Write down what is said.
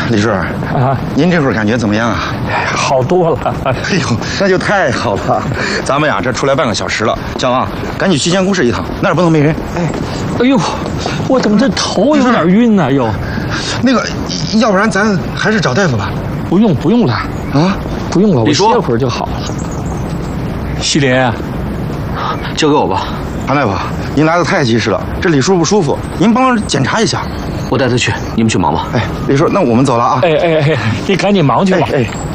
李叔啊，您这会儿感觉怎么样啊？ 好多了。 哎呦，那就太好了。咱们呀，这出来半个小时了，小王，赶紧去县公事一趟，那儿不能没人。 哎呦，我怎么这头有点晕呢？又， 那个，要不然咱还是找大夫吧？ 不用了啊， 不用了，我歇会儿就好了。西林， 交给我吧。 潘大夫，您来的太及时了，这李叔不舒服，您帮着检查一下。 我带他去，你们去忙吧。 哎，李叔，那我们走了啊。 哎，你赶紧忙去吧。 哎。